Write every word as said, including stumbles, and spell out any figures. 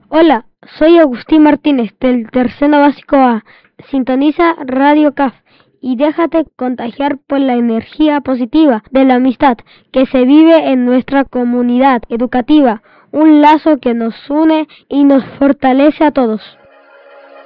Hola, soy Agustín Martínez del Tercero Básico A. Sintoniza Radio C A F y déjate contagiar por la energía positiva de la amistad que se vive en nuestra comunidad educativa, un lazo que nos une y nos fortalece a todos.